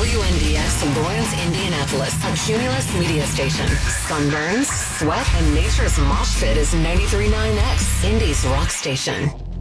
WNDX Lawrence, Indianapolis, a Cumulus media station. Sunburns, sweat, and nature's mosh pit is 93.9X, Indy's rock station.